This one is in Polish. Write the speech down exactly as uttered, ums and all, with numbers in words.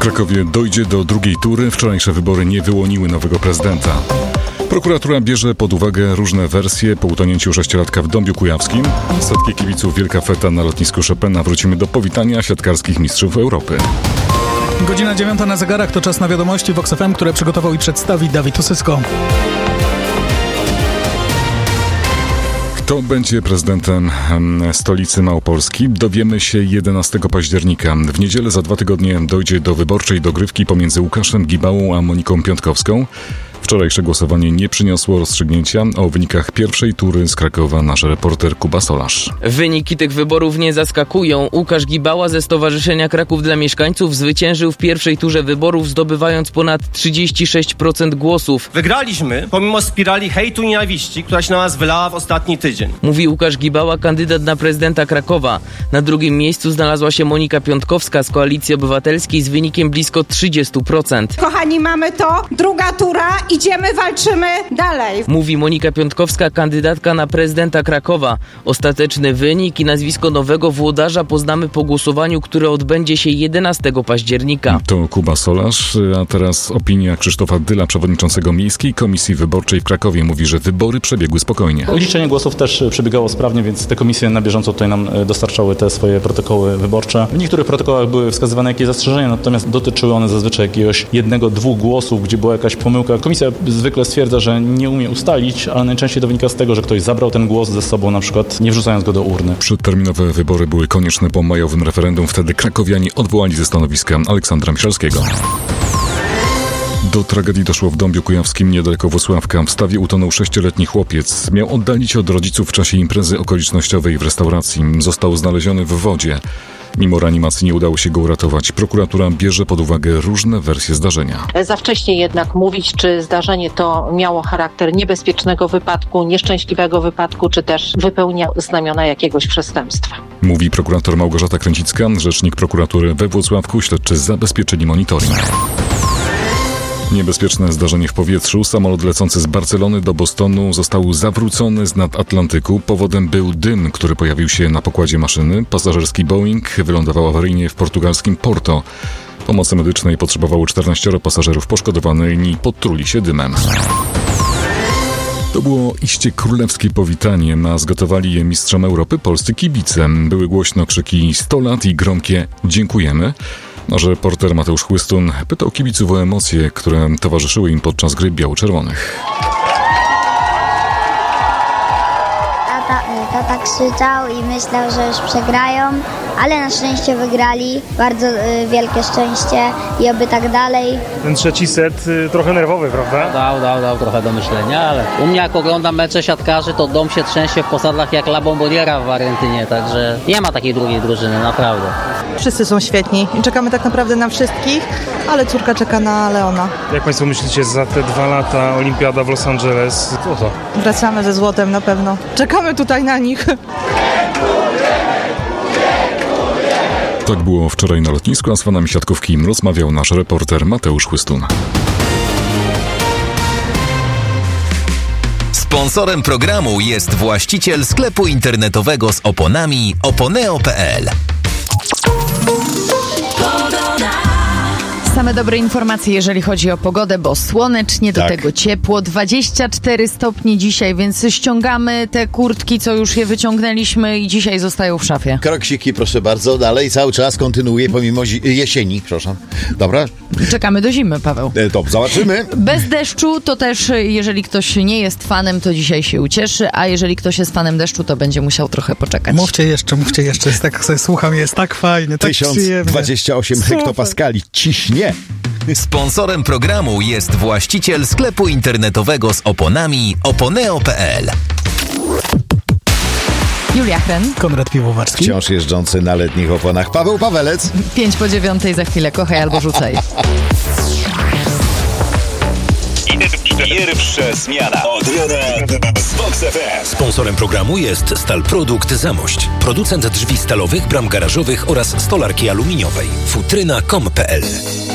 Krakowie dojdzie do drugiej tury. Wczorajsze wybory nie wyłoniły nowego prezydenta. Prokuratura bierze pod uwagę różne wersje po utonięciu sześciolatka w Dąbiu Kujawskim. Setki kibiców, wielka feta na lotnisku Chopina. Wrócimy do powitania siatkarskich mistrzów Europy. Godzina dziewiąta na zegarach, to czas na wiadomości Vox F M, które przygotował i przedstawi Dawid Usysko. Kto będzie prezydentem stolicy Małopolski? Dowiemy się jedenastego października. W niedzielę za dwa tygodnie dojdzie do wyborczej dogrywki pomiędzy Łukaszem Gibałą a Moniką Piątkowską. Wczorajsze głosowanie nie przyniosło rozstrzygnięcia. O wynikach pierwszej tury z Krakowa nasz reporter Kuba Solarz. Wyniki tych wyborów nie zaskakują. Łukasz Gibała ze Stowarzyszenia Kraków dla Mieszkańców zwyciężył w pierwszej turze wyborów, zdobywając ponad trzydzieści sześć procent głosów. Wygraliśmy pomimo spirali hejtu i nienawiści, która się na nas wylała w ostatni tydzień. Mówi Łukasz Gibała, kandydat na prezydenta Krakowa. Na drugim miejscu znalazła się Monika Piątkowska z Koalicji Obywatelskiej z wynikiem blisko trzydzieści procent. Kochani, mamy to. Druga tura. Idziemy, walczymy dalej. Mówi Monika Piątkowska, kandydatka na prezydenta Krakowa. Ostateczny wynik i nazwisko nowego włodarza poznamy po głosowaniu, które odbędzie się jedenastego października. To Kuba Solarz, a teraz opinia Krzysztofa Dyla, przewodniczącego Miejskiej Komisji Wyborczej w Krakowie. Mówi, że wybory przebiegły spokojnie. Liczenie głosów też przebiegało sprawnie, więc te komisje na bieżąco tutaj nam dostarczały te swoje protokoły wyborcze. W niektórych protokołach były wskazywane jakieś zastrzeżenia, natomiast dotyczyły one zazwyczaj jakiegoś jednego, dwóch głosów, gdzie była jakaś pomyłka. Komisja zwykle stwierdza, że nie umie ustalić, ale najczęściej to wynika z tego, że ktoś zabrał ten głos ze sobą, na przykład nie wrzucając go do urny. Przedterminowe wybory były konieczne po majowym referendum. Wtedy krakowianie odwołali ze stanowiska Aleksandra Michalskiego. Do tragedii doszło w Dąbiu Kujawskim niedaleko Włocławka. W stawie utonął sześcioletni chłopiec. Miał oddalić od rodziców w czasie imprezy okolicznościowej w restauracji. Został znaleziony w wodzie. Mimo reanimacji nie udało się go uratować. Prokuratura bierze pod uwagę różne wersje zdarzenia. Za wcześnie jednak mówić, czy zdarzenie to miało charakter niebezpiecznego wypadku, nieszczęśliwego wypadku, czy też wypełnia znamiona jakiegoś przestępstwa. Mówi prokurator Małgorzata Kręcicka, rzecznik prokuratury we Włocławku. Śledczy zabezpieczyli monitoring. Niebezpieczne zdarzenie w powietrzu. Samolot lecący z Barcelony do Bostonu został zawrócony z nad Atlantyku. Powodem był dym, który pojawił się na pokładzie maszyny. Pasażerski Boeing wylądował awaryjnie w portugalskim Porto. Pomocy medycznej potrzebowało czternaścioro pasażerów. Poszkodowani podtruli się dymem. To było iście królewskie powitanie, a zgotowali je mistrzom Europy polscy kibice. Były głośno krzyki sto lat i gromkie dziękujemy. Nasz reporter Mateusz Chłystun pytał kibiców o emocje, które towarzyszyły im podczas gry biało-czerwonych. Tata, tata krzyczał i myślał, że już przegrają, ale na szczęście wygrali. Bardzo y, wielkie szczęście i oby tak dalej. Ten trzeci set y, trochę nerwowy, prawda? Dał, dał, dał trochę do myślenia, ale u mnie jak oglądam mecze siatkarzy, to dom się trzęsie w posadach jak La Bomboniera w Argentynie, także nie ma takiej drugiej drużyny, naprawdę. Wszyscy są świetni i czekamy tak naprawdę na wszystkich, ale córka czeka na Leona. Jak Państwo myślicie, za te dwa lata olimpiada w Los Angeles, co to? Wracamy ze złotem na pewno. Czekamy tutaj na nich. Tak było wczoraj na lotnisku, a z fanami siatkówki rozmawiał nasz reporter Mateusz Chłystun. Sponsorem programu jest właściciel sklepu internetowego z oponami oponeo kropka pe el. Same dobre informacje, jeżeli chodzi o pogodę, bo słonecznie, do tak. tego ciepło, dwadzieścia cztery stopnie dzisiaj, więc ściągamy te kurtki, co już je wyciągnęliśmy i dzisiaj zostają w szafie. Kroksiki, proszę bardzo, dalej cały czas kontynuuje pomimo zi- jesieni, proszę. Dobra? Czekamy do zimy, Paweł. E, to zobaczymy. Bez deszczu to też, jeżeli ktoś nie jest fanem, to dzisiaj się ucieszy, a jeżeli ktoś jest fanem deszczu, to będzie musiał trochę poczekać. Mówcie jeszcze, mówcie jeszcze, jest tak sobie słucham, jest tak fajnie, tak tysiąc przyjemnie. dwadzieścia osiem hektopaskali, ciśnie. Sponsorem programu jest właściciel sklepu internetowego z oponami oponeo kropka pe el. Julia Chren. Konrad Piwowarski. Wciąż jeżdżący na letnich oponach Paweł Pawelec. Pięć po dziewiątej za chwilę, kochaj albo rzucaj. Pierwsza zmiana od rana z Vox F M. Sponsorem programu jest Stal Produkt Zamość. Producent drzwi stalowych, bram garażowych oraz stolarki aluminiowej. futryna kropka com kropka pe el.